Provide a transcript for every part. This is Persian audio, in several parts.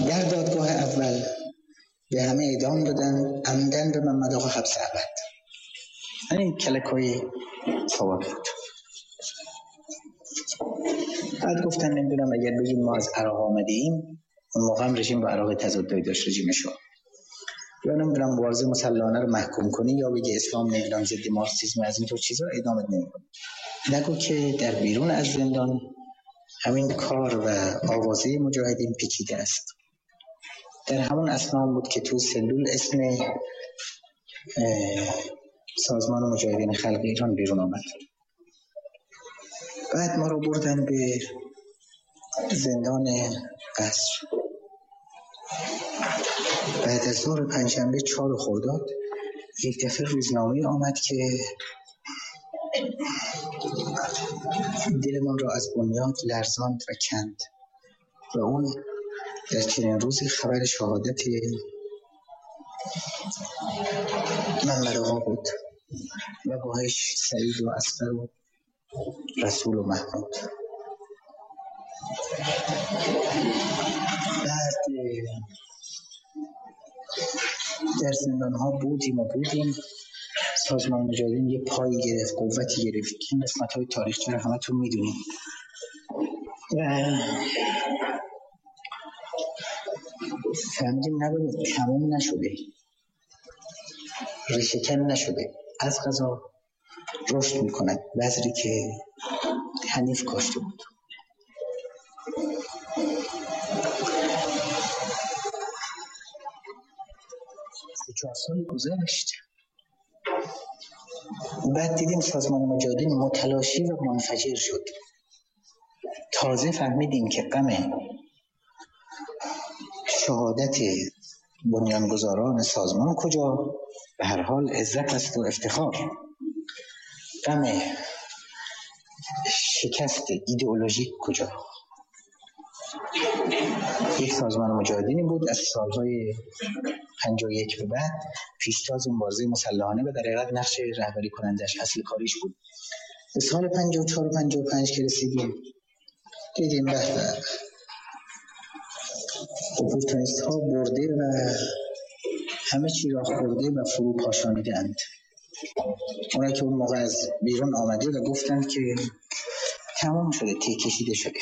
در دادگاه اول به همه اعدام دادن، عمدن به محمد آقا حبس ابد. این کلکای سوال بود. بعد گفتن نمیدونم اگر بگیم ما از عراق آمده ایم، اون موقع هم رژیم با عراق تضادی داشت، رژیم شاه، یا نمیدونم مبارزه مسلحانه رو محکوم کنی یا بگی اسلام نمیدونم ضد مارکسیسم، از اینطور چیزا اعدامت نمیکنه. نگو که در بیرون از زندان همین کار و آوازه مجاهدین پیچیده است. در همون اثنا بود که تو سلول اسم سازمان مجاهدین خلق ایران بیرون آمد. بعد ما رو بردن به زندان قصر. بعد از ظهر پنجشنبه 4 خرداد یک دفعه روزنامه آمد که دلمان را از بنیاد لرزاند و کند و اون در چنین روزی خبر شهادت محمد آقا بود و باهاش سعید و اصغر و رسول و محمود. بعد در زندان ها بودیم. سازمان مجاهدین یه پایی گرفت، قوتی گرفت. این قسمت های تاریخچه رو همه تون میدونیم و فهمیدیم نباید تمام نشده، ریشه‌کن نشده، از قضا رشد میکند، بذری که حنیف کاشته بود. 4 سال گذشت. بعد دیدیم سازمان مجاهدین متلاشی و منفجر شد. تازه فهمیدیم که غم شهادت بنیانگذاران سازمان کجا؟ به هر حال عزت است و افتخار. غم شکست ایدئولوژیک کجا؟ یک سازمان مجاهدینی بود از سالهای 51 به بعد پیشتاز مبارزه مسلحانه و در حقیقت نقش رهبری کنندش اصل کاریش بود. به سال 54 و 55 که رسیدیم دیدیم به اپورتونیست ها برده و همه چی را خورده و فرو پاشانیدند. اونایی که اون موقع از بیرون آمده و گفتند که تمام شده، تی کشیده شده.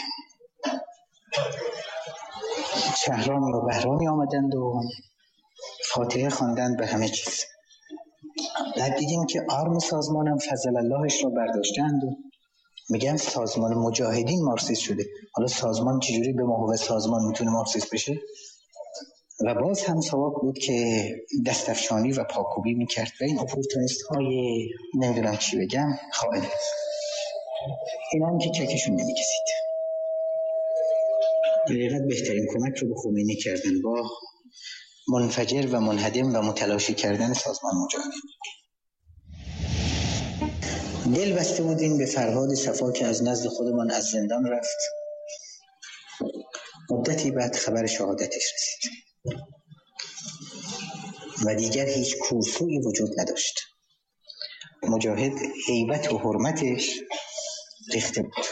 شهرامی و بهرامی آمدند و فاتحه خواندند به همه چیز. بعد دیدیم که آرم سازمانم فضل اللهش را برداشتند و میگن سازمان مجاهدین مارکسیست شده. حالا سازمان چجوری به محو سازمان میتونه مارکسیست بشه؟ و باز هم سواک بود که دستفشانی و پاکوبی میکرد و این اپورتونیست های نمیدونم چی بگم خائن، اینا هم که چکشون نمیکشید. در حقیقت بهترین کمک رو به خمینی کردن با منفجر و منهدم و متلاشی کردن سازمان مجاهدین. دل بسته بودیم به فرهاد صفا که از نزد خودمان از زندان رفت. مدتی بعد خبر شهادتش رسید و دیگر هیچ کورسویی وجود نداشت. مجاهد هیبت و حرمتش ریخته بود،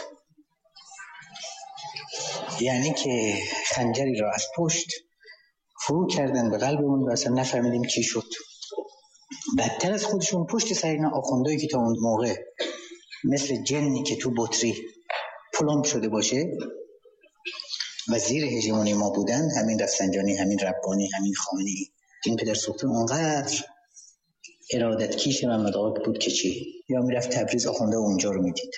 یعنی که خنجری را از پشت فرو کردن به قلبمون و اصلا نفهمیدیم چی شد. بدتر از خودشون پشت سر اینا آخوندایی که تا اون موقع مثل جنی که تو بطری پلمب شده باشه و زیر هژمونی ما بودن، همین رفسنجانی، همین ربانی، همین خامنه‌ای، این پدر سوخته اونقدر ارادت کیش محمد آقا بود که چی، یا میرفت تبریز آخونده اونجا رو میدید.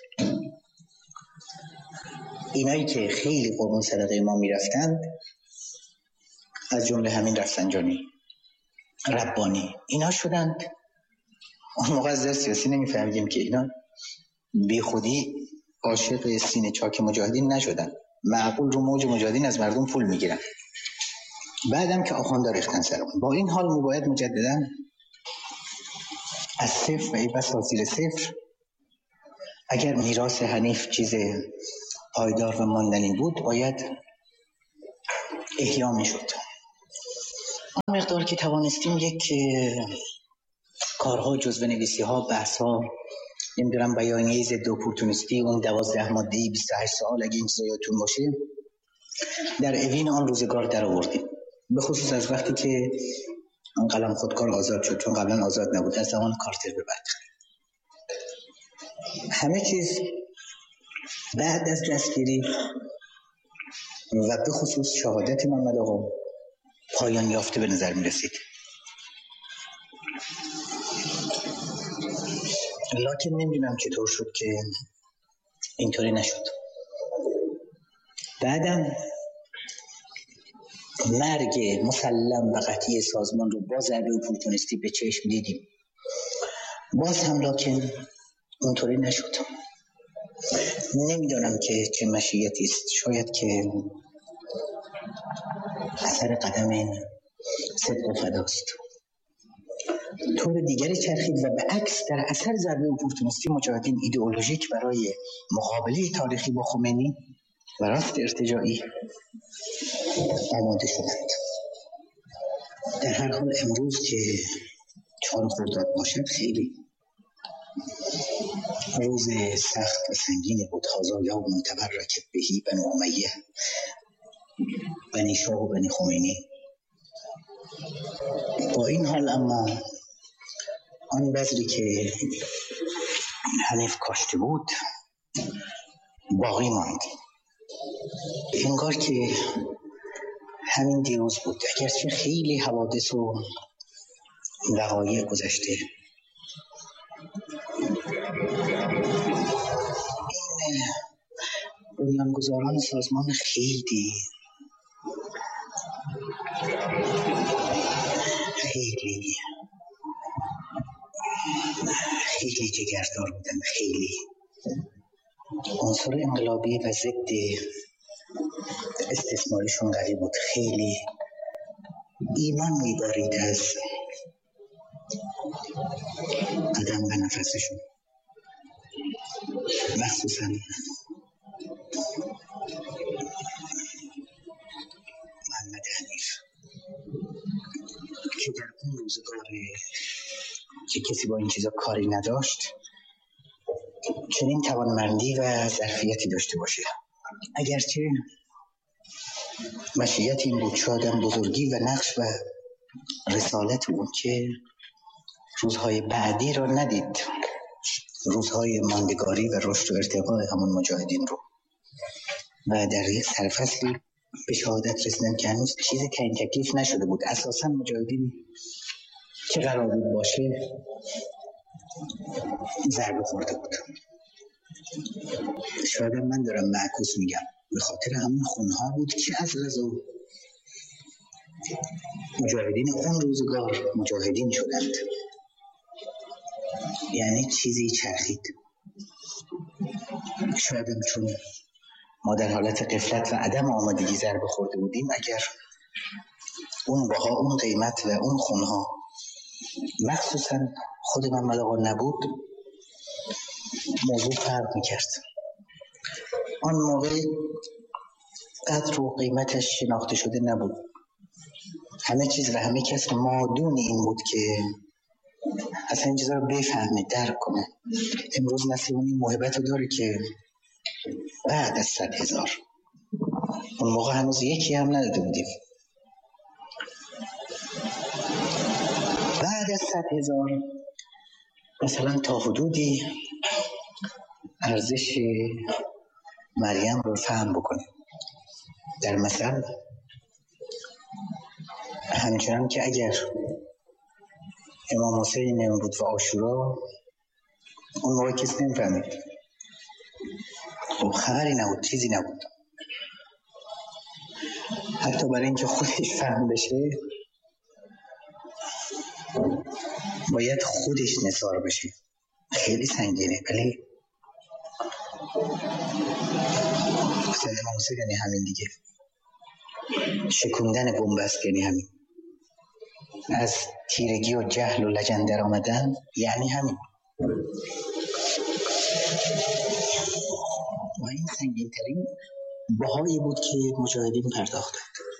اینایی که خیلی قربون صدقه ما میرفتند از جمله همین رفسنجانی، ربانی، اینا شدند. اون موقع از در سیاسی نمیفهمیدیم که اینا بی خودی عاشق سینه چاک مجاهدین نشدن، معقول رو موج مجاهدین از مردم پول میگیرن. بعدم که آخونده ریختن سرمون. با این حال باید مجددا از صفر و ای بسا زیر صفر، اگر میراث حنیف چیز پایدار و ماندنی بود باید احیا میشد. آن مقدار که توانستیم یک کارها، جزوه‌نویسی ها، بحث ها، نمیدونم بیانیه ضد اپورتونیستی، اون 12 ماده‌ای 28 سال اگه این چیزا یادتون باشه، در اوین آن روزگار در آوردیم، به خصوص از وقتی که آن قلم خودکار آزاد شد، چون قبلا آزاد نبود، از زمان کارتر به بعد. همه چیز بعد از دستگیری و به خصوص شهادت محمد آقا پایان یافته به نظر می رسید. لکن نمیدونم چطور شد که اینطوری نشد. بعدم مرگ مسلم و قطعی سازمان رو با ضربه اپورتونیستی به چشم دیدیم. باز هم لکن اونطوری نشد. نمیدونم که چه مشیتی است، شاید که اثر قدم صدق و فداست. طور دیگری چرخید و به عکس در اثر ضربه اپورتونیستی مجاهدین ایدئولوژیک برای مقابله تاریخی با خمینی و راست ارتجاعی آماده شدند. در هر حال امروز که 4 خرداد باشد خیلی روز سخت و سنگینی بود. هذا یوم تبرکت بهی بنو امیه، بنی شاه و بنی خمینی. با این حال اما آن بذری که حنیف کاشته بود باقی ماند. انگار که همین دیروز بود، اگرچه خیلی حوادث و وقایع گذشته. این بنیانگذاران سازمان خیلی جگردار بودن، خیلی عنصر انقلابی و ضد استثماریشون قوی بود، خیلی ایمان میبارید از قدم و نفسشون، مخصوصا محمد حنیف که در اون روزگار که کسی با این چیزا کاری نداشت چنین توانمندی و ظرفیتی داشته باشه. اگرچه مشیت این بود شادم بزرگی و نقش و رسالت اون که روزهای بعدی را ندید، روزهای ماندگاری و رشد و ارتقاء همون مجاهدین رو، و در یک سرفصلی به شهادت رسیدن که هنوز چیز تعیین تکلیف نشده بود. اساساً مجاهدین چه قرار بود باشه ضربه خورده بود. شاید من دارم معکوس میگم، به خاطر همون خونها بود که از غذا مجاهدین اون روزگار مجاهدین شدند. یعنی چیزی چرخید. شاید چون ما در حالت غفلت و عدم آمادگی ضربه خورده بودیم، اگر اون بها، اون قیمت و اون خونها مخصوصا خود محمد آقا نبود، موضوع فرق میکرد. آن موقع قدر و قیمتش شناخته شده نبود. همه چیز و همه کس مادون این بود که اصلا این چیزا رو بفهمه، درک کنه. امروز نسل اون این موهبت رو داره که بعد از 100,000، اون موقع هنوز یکی هم نداده بودیم، بعد از 100,000 مثلا تا حدودی ارزش مریم رو فهم بکنه. در مثل همچنان که اگر امام حسین نمیبود و عاشورا، اون موقع کسی نمیفهمید، خب خبری نبود، چیزی نبود. حتی برای اینکه خودش فهم بشه باید خودش نثار بشه، خیلی سنگینه. ولی مثلا امام حسین یعنی همین دیگه، شکوندن بن‌بست یعنی همین، از تیرگی و جهل و لجن در آمدن یعنی همین. و این سنگین ترین بهایی بود که مجاهدین پرداختند.